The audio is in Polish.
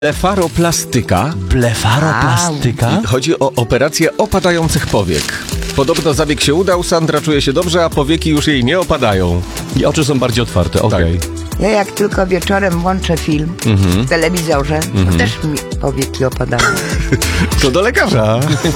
Blefaroplastyka. Blefaroplastyka? Chodzi o operację opadających powiek. Podobno zabieg się udał, Sandra czuje się dobrze, a powieki już jej nie opadają. I oczy są bardziej otwarte, okej. Ja jak tylko wieczorem włączę film w telewizorze, to też mi powieki opadają. To do lekarza.